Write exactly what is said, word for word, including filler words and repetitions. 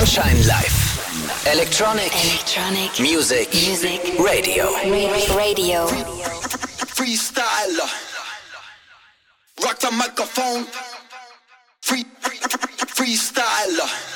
Sunshine Live. Electronic, Electronic music, music, radio. Radio. Freestyler. Rock the microphone. Free, freestyler.